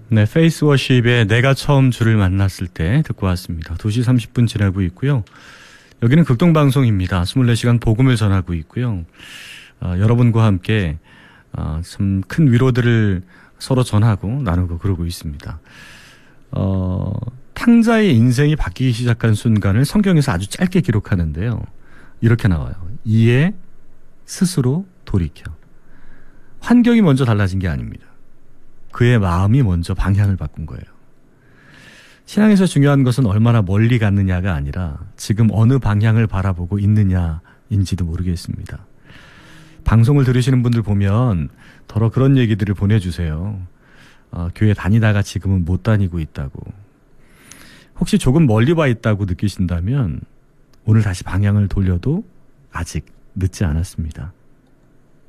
네, 페이스워십의 내가 처음 주를 만났을 때 듣고 왔습니다. 2시 30분 지나고 있고요. 여기는 극동방송입니다. 24시간 복음을 전하고 있고요. 여러분과 함께 참 큰 위로들을 서로 전하고 나누고 그러고 있습니다. 탕자의 인생이 바뀌기 시작한 순간을 성경에서 아주 짧게 기록하는데요. 이렇게 나와요. 이에 스스로 돌이켜. 환경이 먼저 달라진 게 아닙니다. 그의 마음이 먼저 방향을 바꾼 거예요. 신앙에서 중요한 것은 얼마나 멀리 갔느냐가 아니라 지금 어느 방향을 바라보고 있느냐인지도 모르겠습니다. 방송을 들으시는 분들 보면 더러 그런 얘기들을 보내주세요. 교회 다니다가 지금은 못 다니고 있다고. 혹시 조금 멀리 와 있다고 느끼신다면 오늘 다시 방향을 돌려도 아직 늦지 않았습니다.